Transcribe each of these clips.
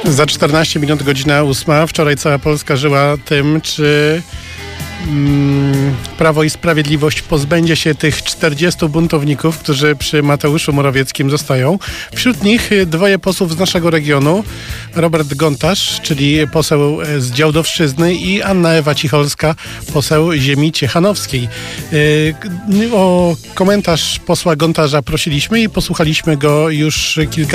Za 14 minut, godzina 8. Wczoraj cała Polska żyła tym, czy Prawo i Sprawiedliwość pozbędzie się tych 40 buntowników, którzy przy Mateuszu Morawieckim zostają. Wśród nich dwoje posłów z naszego regionu. Robert Gontarz, czyli poseł z Działdowszczyzny, i Anna Ewa Cicholska, poseł ziemi ciechanowskiej. O komentarz posła Gontarza prosiliśmy i posłuchaliśmy go już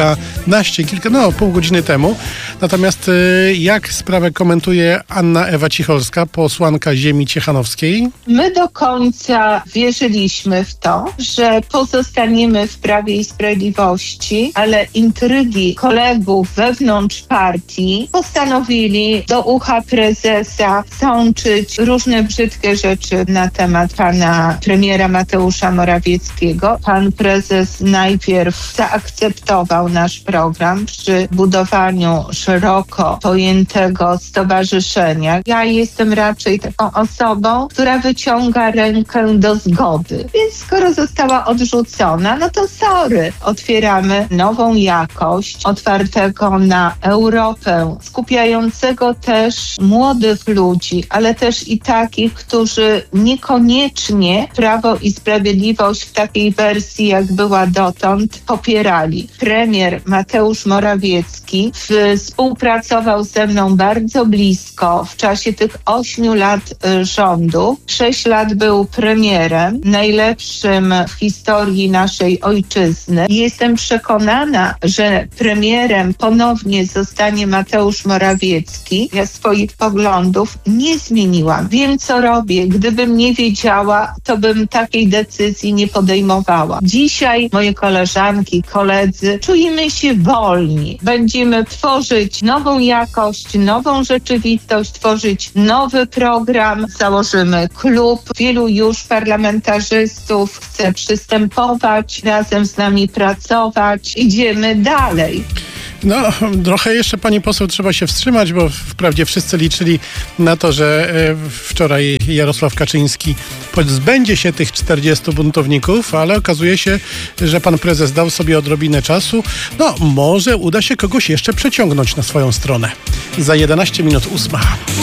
pół godziny temu. Natomiast jak sprawę komentuje Anna Ewa Cicholska, posłanka ziemi ciechanowskiej? My do końca wierzyliśmy w to, że pozostaniemy w Prawie i Sprawiedliwości, ale intrygi kolegów wewnątrz partii postanowili do ucha prezesa sączyć różne brzydkie rzeczy na temat pana premiera Mateusza Morawieckiego. Pan prezes najpierw zaakceptował nasz program przy budowaniu szeroko pojętego stowarzyszenia. Ja jestem raczej taką osobą, która wyciąga rękę do zgody. Więc skoro została odrzucona, no to sorry. Otwieramy nową jakość, otwartego na Europę, skupiającego też młodych ludzi, ale też i takich, którzy niekoniecznie Prawo i Sprawiedliwość w takiej wersji, jak była dotąd, popierali. Premier Mateusz Morawiecki współpracował ze mną bardzo blisko w czasie tych 8 lat rządu. 6 lat był premierem, najlepszym w historii naszej ojczyzny. Jestem przekonana, że premierem ponownie zostanie Mateusz Morawiecki. Ja swoich poglądów nie zmieniłam. Wiem, co robię. Gdybym nie wiedziała, to bym takiej decyzji nie podejmowała. Dzisiaj moje koleżanki, koledzy, czujemy się wolni. Będziemy tworzyć nową jakość, nową rzeczywistość, tworzyć nowy program. Założymy klub. Wielu już parlamentarzystów chce przystępować, razem z nami pracować. Idziemy dalej. No, trochę jeszcze, pani poseł, trzeba się wstrzymać, bo wprawdzie wszyscy liczyli na to, że wczoraj Jarosław Kaczyński pozbędzie się tych 40 buntowników, ale okazuje się, że pan prezes dał sobie odrobinę czasu. No, może uda się kogoś jeszcze przeciągnąć na swoją stronę. Za 11 minut 8.